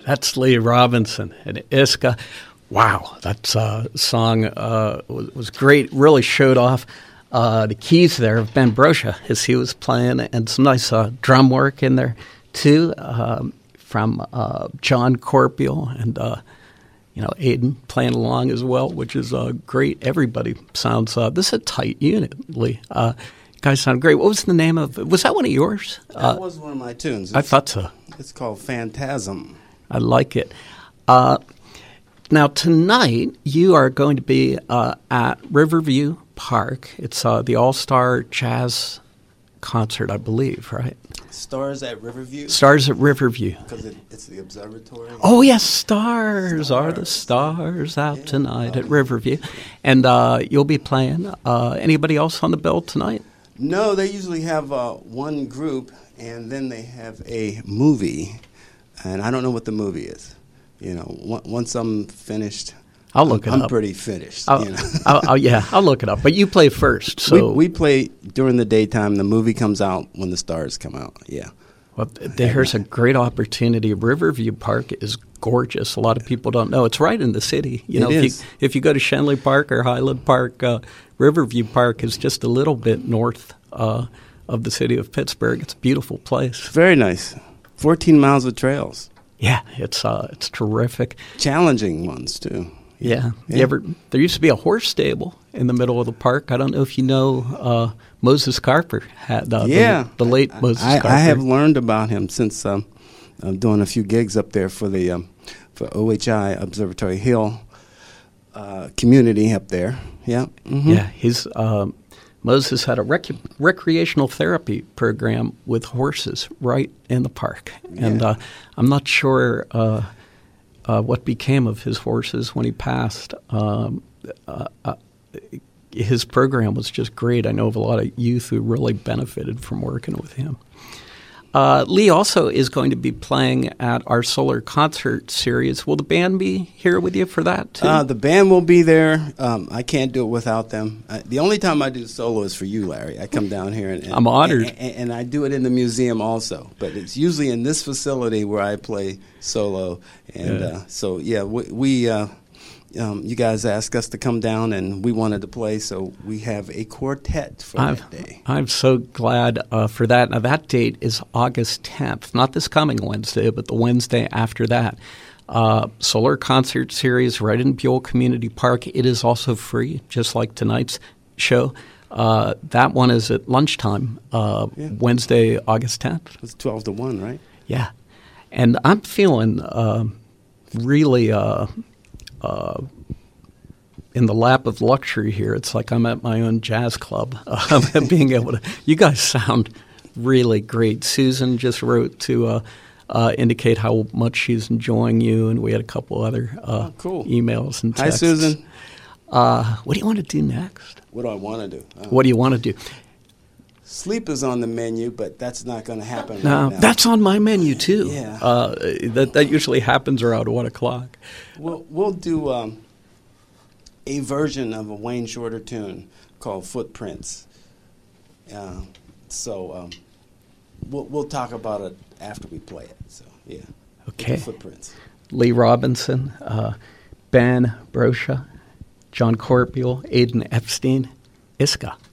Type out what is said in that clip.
That's Lee Robinson and Iska. Wow, that song was great. Really showed off the keys there of Ben Brosha as he was playing, and some nice drum work in there too from John Corpiel and Aiden playing along as well, which is great. Everybody sounds. This is a tight unit, Lee. You guys sound great. What was the name of it? Was that one of yours? That was one of my tunes. I thought so. It's called Phantasm. I like it. Now, tonight, you are going to be at Riverview Park. It's the All-Star Jazz Concert, I believe, right? Stars at Riverview? Stars at Riverview. Because it's the observatory. Oh, yes, stars are the stars out tonight at Riverview. And you'll be playing. Anybody else on the bill tonight? No, they usually have one group, and then they have a movie. And I don't know what the movie is. Once I'm finished, I'll look it up. I'm pretty finished. I'll look it up. But you play first. So we play during the daytime. The movie comes out when the stars come out. Yeah. Well, there's a great opportunity. Riverview Park is gorgeous. A lot of people don't know. It's right in the city. If you go to Shenley Park or Highland Park, Riverview Park is just a little bit north of the city of Pittsburgh. It's a beautiful place. Very nice. 14 miles of trails. Yeah, it's terrific. Challenging ones, too. Yeah. There used to be a horse stable in the middle of the park. I don't know if you know Moses Carper had the late Moses Carper. I have learned about him since I'm doing a few gigs up there for the for OHI Observatory Hill community up there. Yeah. Mm-hmm. Yeah, he's Moses had a recreational therapy program with horses right in the park. Yeah. And I'm not sure what became of his horses when he passed. His program was just great. I know of a lot of youth who really benefited from working with him. Lee also is going to be playing at our Solar Concert Series. Will the band be here with you for that, too? The band will be there. I can't do it without them. The only time I do solo is for you, Larry. I come down here. And I'm honored. And I do it in the museum also. But it's usually in this facility where I play solo. And we you guys asked us to come down, and we wanted to play, so we have a quartet for that day. I'm so glad for that. Now, that date is August 10th, not this coming Wednesday, but the Wednesday after that. Solar Concert Series right in Buell Community Park. It is also free, just like tonight's show. That one is at lunchtime, Wednesday, August 10th. It's 12 to 1, right? Yeah. And I'm feeling really in the lap of luxury here. It's like I'm at my own jazz club. Being able to, you guys sound really great. Susan just wrote to indicate how much she's enjoying you, and we had a couple other cool emails and texts. Hi, Susan. What do you want to do next? What do I want to do? What do you want to do? Sleep is on the menu, but that's not going to happen No, right now. That's on my menu, too. Yeah. That usually happens around 1 o'clock. We'll do a version of a Wayne Shorter tune called Footprints. We'll talk about it after we play it. So, yeah. Okay. Footprints. Lee Robinson, Ben Brosha, John Corpiel, Aiden Epstein, Iska.